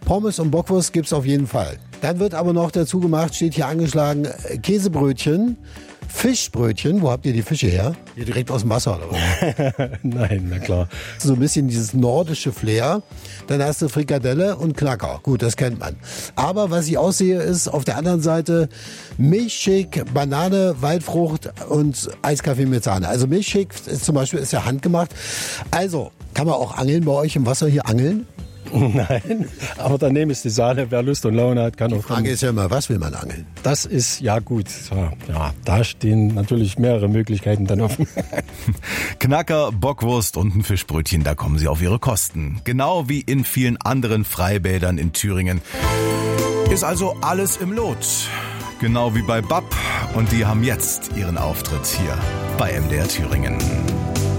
Pommes und Bockwurst gibt's auf jeden Fall. Dann wird aber noch dazu gemacht, steht hier angeschlagen, Käsebrötchen, Fischbrötchen. Wo habt ihr die Fische her? Hier direkt aus dem Wasser, oder was? Nein, na klar. So ein bisschen dieses nordische Flair. Dann hast du Frikadelle und Knacker. Gut, das kennt man. Aber was ich aussehe, ist auf der anderen Seite Milchshake, Banane, Waldfrucht und Eiskaffee mit Sahne. Also Milchshake ist zum Beispiel ist ja handgemacht. Also, kann man auch angeln bei euch im Wasser hier angeln? Nein, aber daneben ist die Sahne. Wer Lust und Laune hat, kann auch Die Frage ist ja immer, was will man angeln? Das ist ja gut. Ja, da stehen natürlich mehrere Möglichkeiten dann offen. Knacker, Bockwurst und ein Fischbrötchen, da kommen Sie auf Ihre Kosten. Genau wie in vielen anderen Freibädern in Thüringen. Ist also alles im Lot. Genau wie bei BAP. Und die haben jetzt ihren Auftritt hier bei MDR Thüringen.